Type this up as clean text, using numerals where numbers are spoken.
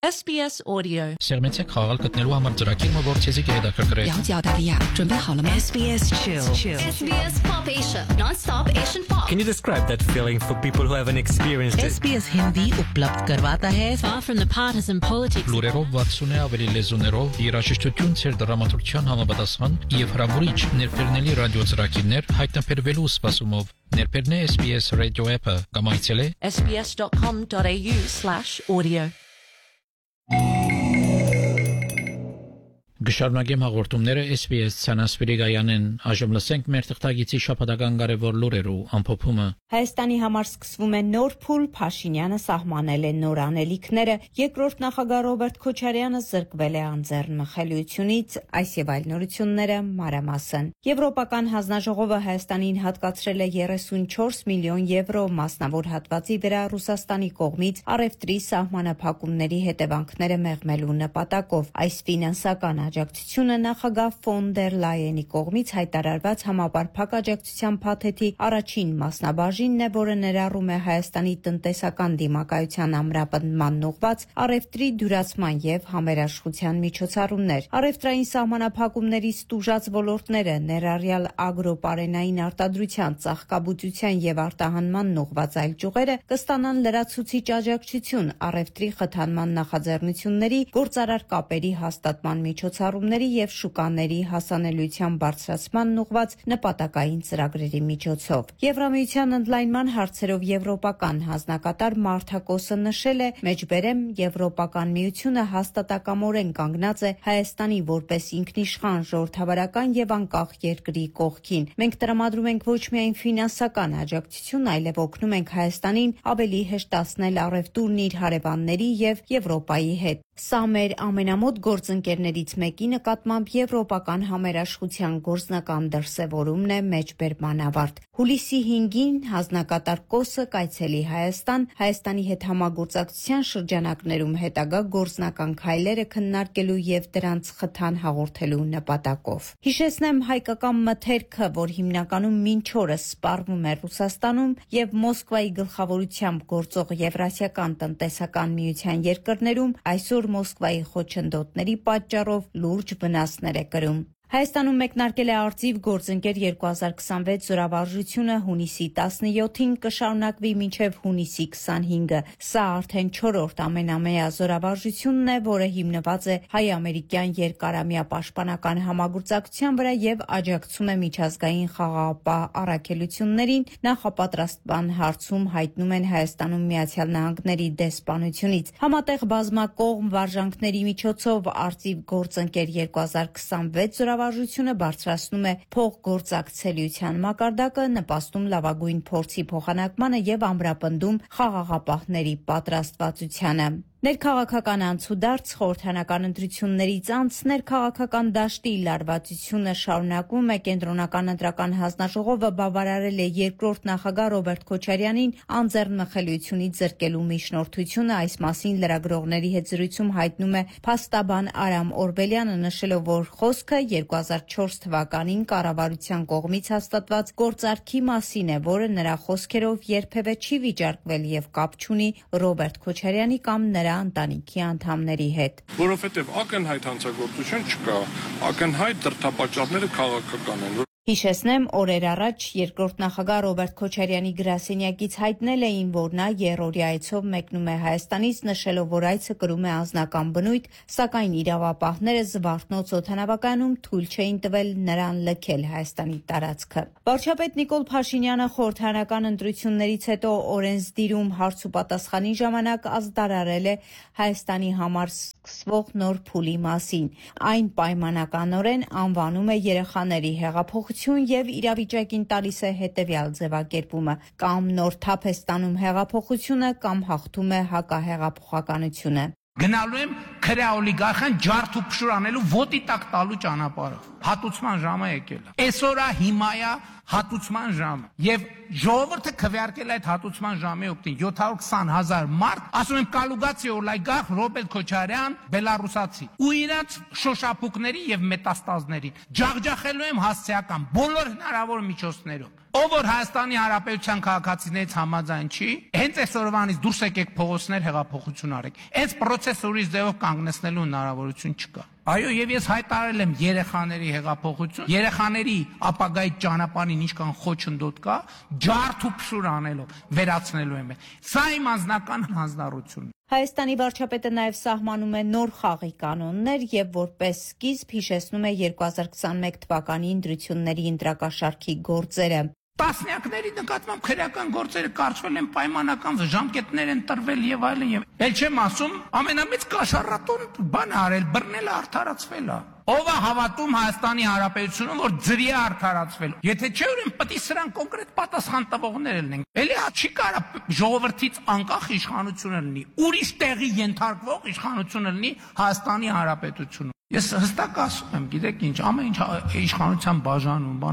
SBS Audio. Սերմեցեք խաղալ գտնելու համար ծրագիրը, որ ցեզի կհետաքրքրի։ 了解澳大利亚，准备好了吗 SBS Chill. SBS Pop Asia, non-stop Asian pop. Can you describe that feeling for people who haven't experienced it? SBS Hindi उपलब्ध करवाता है Far from the partisan politics. Լուրերով 60-ը ավելի լեզուներով երաժշտություն ցեր դրամատուրգիան համապատասխան եւ հրավուրիչ ներբեռնելի ռադիոծրագիրներ հայտնաբերվելու սպասումով ներբեռնե SBS Radio App-ը կամ այցելե sbs.com.au/audio. Գշարունակեմ հաղորդումները SBS ցանասպիրիգայանեն այժմ լսենք մեր թղթագիտի շաբաթական կարևոր լուրերու ամփոփումը Հայաստանի համար սկսվում է նոր փուլ Փաշինյանը սահմանել է նոր անելիքները երկրորդ նախագահ Ռոբերտ Քոչարյանը զրկվել է անձեռնմխելիությունից այս եւ այլ նորությունները մանրամասն Եվրոպական հանձնաժողովը Հայաստանին հատկացրել է 34 միլիոն եվրո մասնավոր հատվածի վրա Ռուսաստանի կողմից առևտրի սահմանափակումների հետևանքները մեղմելու նպատակով այս ֆինանսական աջակցությունը նախագահ ֆոն դեր Լայենի կողմից հայտարարված համապարփակ աջակցության փաթեթի առաջին մասնաբաժինն է, որը ներառում է Հայաստանի տնտեսական դիմակայության ամրապնդման ուղղված առևտրի դյուրացման եւ համերաշխության միջոցառումներ։ Առևտրային սահմանափակումներից տուժած ոլորտները ներառյալ ագրոպարենային արտադրության, ծաղկաբուծության եւ արտահանման ուղղված այլ ճյուղերը կստանան լրացուցիչ աջակցություն առևտրի խթանման նախաձեռնությունների, գործարար կապերի հաստատման միջոցառումների եւ շուկաների հասանելիության բարձրացման ուղղված նպատակային ծրագրերի միջոցով։ Եվրամիության ընդլայնման հարցերով եվրոպական հանձնակատար Մարտակոսը նշել է. «Մեջբերեմ Եվրոպական միությունը հաստատակամորեն կանգնած է Հայաստանի որպես ինքնիշխան ժողովրդավարական եւ անկախ երկրի կողքին։ Մենք տրամադրում ենք ոչ միայն ֆինանսական աջակցություն, այլև օգնում ենք Հայաստանին ավելի հեշտացնել առևտուրն իր հարևանների եւ Եվրոպայի հետ։ Սա մեր ամենամոտ գործընկերներից մեկի նկատմամբ եվրոպական համերաշխության գործնական դրսևորումն է մեջբերման ավարտ։ Հուլիսի 5-ին հանձնակատար Կոսը կայցելի Հայաստանի հետ համագործակցության շրջանակներում հետագա գործնական քայլերը քննարկելու եւ դրանց խթան հաղորդելու նպատակով։ Հիշեցնեմ հայկական մթերքը, որ հիմնականում մինչ օրս սպառվում է Ռուսաստանում եւ Մոսկվայի գլխավորությամբ գործող Եվրասիական տնտեսական միության երկրներում այսօր Մոսկվայի խոչընդոտների պատճառով լուրջ վնասներ է կրում։ Հայաստանում մեկնարկել է Արծիվ գործընկեր 2026 զորավարժությունը հունիսի 17-ին կշարունակվի մինչև հունիսի 25-ը։ Սա արդեն 4-րդ ամենամեա զորավարժությունն է, որը հիմնված է հայ-ամերիկյան երկարամյա պաշտպանական համագործակցության վրա եւ աջակցում է միջազգային խաղաղապահ առաքելություններին նախապատրաստման հարցում հայտնում են Հայաստանում Միացյալ Նահանգների դեսպանությունից։ Համատեղ բազմակողմ վարժանքների միջոցով Արծիվ գործընկեր 2026 զորավարժությունը բարձրացնում է փոխգործակցելիության մակարդակը, նպաստում լավագույն փորձի փոխանակմանը եւ ամրապնդում խաղաղապահների պատրաստվածությանը։ Ներքաղաքական անցուդարձ խորհրդանական ընտրություններից անց ներքաղաքական դաշտի լարվածությունը շարունակվում է կենտրոնական ընտրական հանձնաժողովը բավարարել է երկրորդ նախագահ Ռոբերտ Քոչարյանին անձեռնմխելիությունից զրկելու միջնորդությունը այս մասին լրագրողների հետ զրույցում հայտնում է փաստաբան Արամ Օրբելյանը նշելով որ խոսքը 2004 թվականին կառավարության կողմից հաստատված գործարքի մասին է որը նրա խոսքերով երբևէ չի վիճարկվել եւ կապ չունի Ռոբերտ Քոչարյանի կամ նրա ընտանիքի անդամների հետ։ Որովհետև ակնհայտ հանցագործություն չկա, ակնհայտ դրդապատճառները քաղաքական են։ Հիշեցնեմ, օրեր առաջ երկրորդ նախագահ Ռոբերտ Քոչարյանի գրասենյակից հայտնել էին, որ նա երրորդի այցով մեկնում է Հայաստանից, նշելով, որ այցը կրում է անձնական բնույթ, սակայն իրավապահները Զվարթնոց օդանավակայանում թույլ չէին տվել նրան լքել Հայաստանի տարածքը։ Վարչապետ Նիկոլ Փաշինյանը խորհրդարանական ընտրություններից հետո օրենսդիրում հարց ու պատասխանի ժամանակ ազդարարել է Հայաստանի համար սկսվող նոր փուլի մասին։ Այն պայմանականորեն անվանում է երեխաների հեղափոխություն եւ իրավիճակին տալիս է հետեւյալ ձևակերպումը. կամ նոր թափ է ստանում հեղափոխությունը, կամ հաղթում է հակահեղափոխականությունը։ Գնալու եմ քրե օլիգարխան ջարդ ու փշուր անելու ոտի տակ տալու ճանապարհը։ Հատուցման ժամը եկել է։ Այսօրը հիմայա հատուցման ժամը։ Եվ ժողովուրդը քվեարկել այդ հատուցման ժամի օգտին 720,000 մարդ, ասում եմ կալուգացի օլիգարխ Ռոբերտ Քոչարյան, բելարուսացի։ Ու իրաց շոշափուկների եւ մետաստազների ջախջախելու եմ հասցեական բոլոր հնարավոր միջոցներով։ Ով որ Հայաստանի Հանրապետության քաղաքացիներից համաձայն չի, հենց այսօրվանից դուրս եկեք փողոցներ հեղափոխություն արեք։ Այս process-ը ուրիշ ձևով կանգնեցնելու հնարավորություն չկա։ Այո, եւ ես հայտարարել եմ երեխաների հեղափոխություն, երեխաների ապագայի ճանապարհին ինչքան խոչընդոտ կա, ջարդ ու փշուր անելով վերացնելու եմ։ Սա իմ անձնական հանձնառությունն է։ Հայաստանի վարչապետը նաև սահմանում է նոր խաղի կանոններ եւ որպես սկիզբ հիշեցնում է 2021 թվականի ընտրությունների ընտրակաշարքի գործերը։ Տասնյակների նկատմամբ քրեական գործերը կարճվել են պայմանական ժամկետներ են տրվել եւ այլն եւ ել չեմ ասում ամենամեծ կաշառատուն բան արել բռնել արդարացվել է ով է հավատում Հայաստանի Հանրապետությունում որ ձրի է արդարացվել եթե չէ ուրեմն պետք է սրան կոնկրետ պատասխան տվողներ լինեն էլի չի կարա ժողովրդից անկախ իշխանությունը լինի ուրիշ տեղի ենթարկվող իշխանությունը լինի Հայաստանի Հանրապետությունում ես հստակ ասում եմ գիտեք ինչ ամեն ինչ իշխանության բաժանում